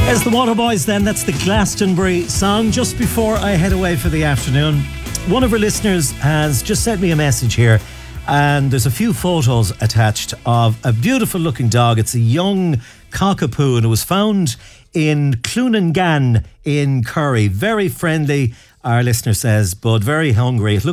There's the Waterboys then. That's the Glastonbury song. Just before I head away for the afternoon, one of our listeners has just sent me a message here, and there's a few photos attached of a beautiful looking dog. It's a young cockapoo, and it was found in Clunangan in Curry. Very friendly, our listener says, but very hungry. It